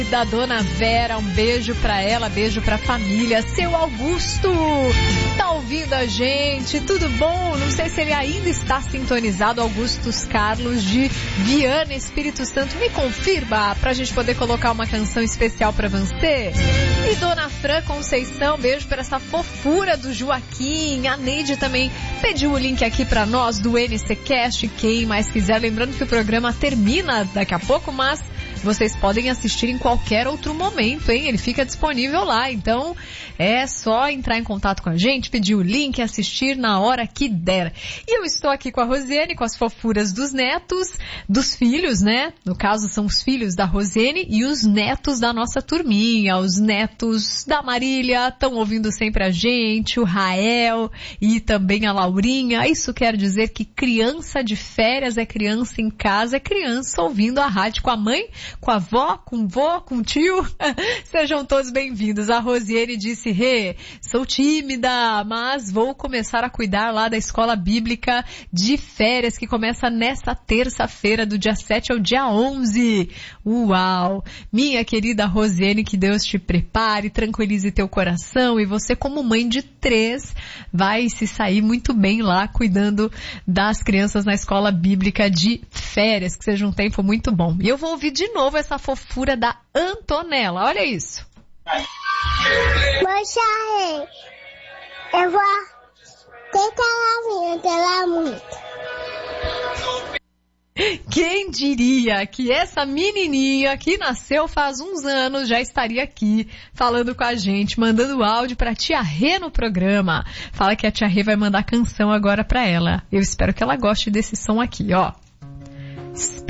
Da Dona Vera, um beijo pra ela, beijo pra família. Seu Augusto, tá ouvindo a gente? Tudo bom? Não sei se ele ainda está sintonizado. Augustus Carlos de Viana, Espírito Santo. Me confirma pra gente poder colocar uma canção especial pra você. E Dona Fran Conceição, beijo pra essa fofura do Joaquim. A Neide também pediu o link aqui pra nós do NCcast. Quem mais quiser, lembrando que o programa termina daqui a pouco, mas vocês podem assistir em qualquer outro momento, hein? Ele fica disponível lá, então é só entrar em contato com a gente, pedir o link e assistir na hora que der. E eu estou aqui com a Rosiane, com as fofuras dos netos, dos filhos, né? No caso são os filhos da Rosiane e os netos da nossa turminha, os netos da Marília, estão ouvindo sempre a gente, o Rael e também a Laurinha. Isso quer dizer que criança de férias é criança em casa, é criança ouvindo a rádio com a mãe, com a avó, com o vô, com o tio. Sejam todos bem-vindos. A Rosiane disse, sou tímida, mas vou começar a cuidar lá da escola bíblica de férias, que começa nesta terça-feira, do dia 7 ao dia 11. Uau! Minha querida Rosiane, que Deus te prepare, tranquilize teu coração, e você, como mãe de 3, vai se sair muito bem lá, cuidando das crianças na escola bíblica de férias, que seja um tempo muito bom. E eu vou ouvir de novo essa fofura da Antonella. Olha isso. Poxa, eu vou tentar pela muito. Quem diria que essa menininha que nasceu faz uns anos já estaria aqui falando com a gente, mandando áudio pra tia Rê no programa. Fala que a tia Rê vai mandar canção agora pra ela. Eu espero que ela goste desse som aqui, ó.